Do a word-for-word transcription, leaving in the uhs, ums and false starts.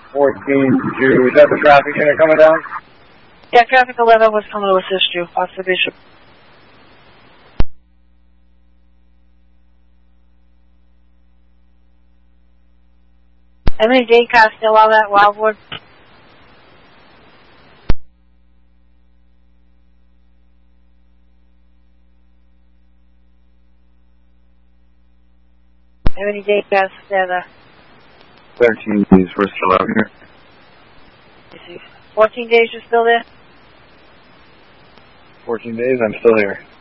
fourteen to, is that the traffic unit coming down? Yeah, traffic eleven was coming to assist you, Officer Bishop. How many day cars still on that Wildwood? How many day cars still there? thirteen days, we're still out here. You see, fourteen days you're still there? fourteen days, I'm still here.